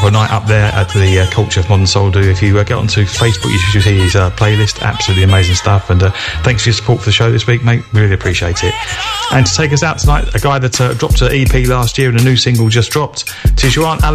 proper night up there at the Culture of Modern Soul do. If you get onto Facebook, you should see his playlist. Absolutely amazing stuff. And thanks for your support for the show this week, mate. Really appreciate it. And to take us out tonight, a guy that dropped an EP last year and a new single just dropped. Tis your Aunt